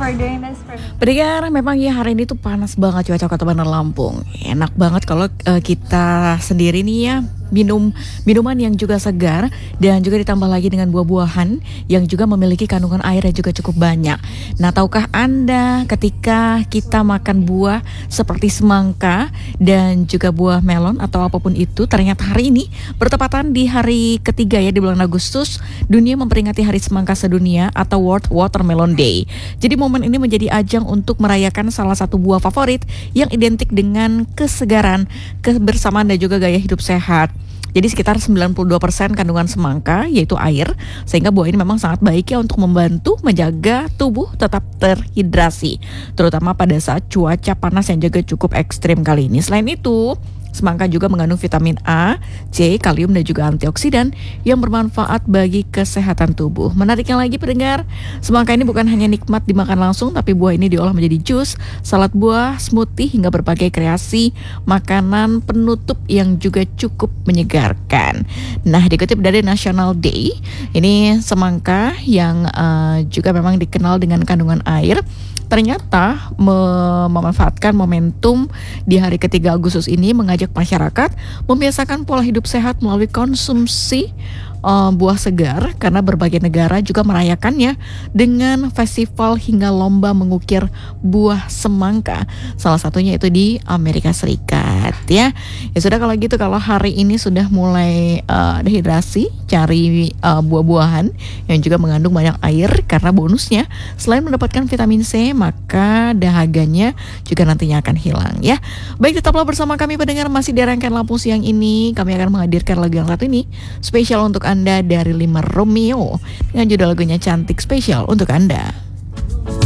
for doing this for me. Pendengar, memang ya hari ini tuh panas banget cuaca Kota Bandar Lampung. Enak banget kalau kita sendiri nih ya minum minuman yang juga segar dan juga ditambah lagi dengan buah-buahan yang juga memiliki kandungan air yang juga cukup banyak. Nah, tahukah Anda ketika kita makan buah seperti semangka dan juga buah melon atau apapun itu, ternyata hari ini bertepatan di hari ketiga ya di bulan Agustus, dunia memperingati Hari Semangka Sedunia atau World Watermelon Day. Jadi momen ini menjadi ajang untuk merayakan salah satu buah favorit yang identik dengan kesegaran, kebersamaan dan juga gaya hidup sehat. Jadi sekitar 92% kandungan semangka yaitu air, sehingga buah ini memang sangat baik ya untuk membantu menjaga tubuh tetap terhidrasi, terutama pada saat cuaca panas yang juga cukup ekstrim kali ini. Selain itu, semangka juga mengandung vitamin A, C, kalium dan juga antioksidan yang bermanfaat bagi kesehatan tubuh. Menariknya lagi pendengar, semangka ini bukan hanya nikmat dimakan langsung, tapi buah ini diolah menjadi jus, salad buah, smoothie hingga berbagai kreasi makanan penutup yang juga cukup menyegarkan. Nah, dikutip dari National Day, ini semangka yang juga memang dikenal dengan kandungan air, ternyata memanfaatkan momentum di hari ketiga Agustus ini mengajak masyarakat membiasakan pola hidup sehat melalui konsumsi buah segar, karena berbagai negara juga merayakannya dengan festival hingga lomba mengukir buah semangka. Salah satunya itu di Amerika Serikat ya. Ya sudah, kalau gitu, kalau hari ini sudah mulai dehidrasi, cari buah-buahan yang juga mengandung banyak air, karena bonusnya selain mendapatkan vitamin C, maka dahaganya juga nantinya akan hilang ya. Baik, tetaplah bersama kami pendengar, masih di rangkaian Lampung Siang ini. Kami akan menghadirkan lagu yang satu ini spesial untuk Anda dari Lima Romeo dengan judul lagunya Cantik, spesial untuk Anda.